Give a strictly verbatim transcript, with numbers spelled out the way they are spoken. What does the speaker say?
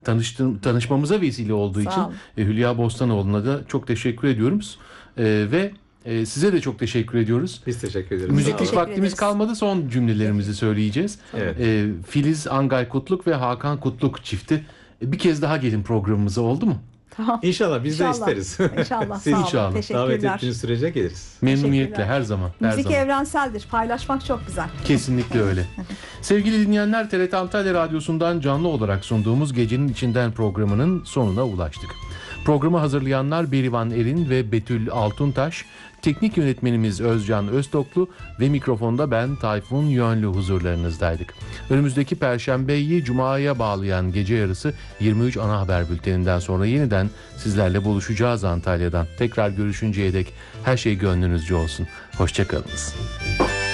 tanıştığım, tanışmamıza vesile olduğu Sağ için olun. e, Hülya Bostanoğlu'na da çok teşekkür ediyoruz. E, ve e, size de çok teşekkür ediyoruz. Biz teşekkür ederiz. Müziklik Teşekkür vaktimiz ederiz. kalmadı. Son cümlelerimizi söyleyeceğiz. Evet. E, Filiz Angay Kutluk ve Hakan Kutluk çifti. E, bir kez daha gelin programımıza, oldu mu? Tamam. İnşallah biz İnşallah. de isteriz. İnşallah. Siz Sağ olun. inşallah. davet Teşekkürler. ettiğiniz sürece geliriz. Memnuniyetle, Teşekkürler. her zaman. Her Müzik zaman. evrenseldir. Paylaşmak çok güzel. Kesinlikle öyle. Sevgili dinleyenler, T R T Antalya Radyosu'ndan canlı olarak sunduğumuz Gecenin İçinden programının sonuna ulaştık. Programı hazırlayanlar Berivan Erin ve Betül Altuntaş, teknik yönetmenimiz Özcan Öztoklu ve mikrofonda ben Tayfun Yönlü huzurlarınızdaydık. Önümüzdeki Perşembeyi Cuma'ya bağlayan gece yarısı yirmi üç ana haber bülteninden sonra yeniden sizlerle buluşacağız Antalya'dan. Tekrar görüşünceye dek her şey gönlünüzce olsun. Hoşçakalınız.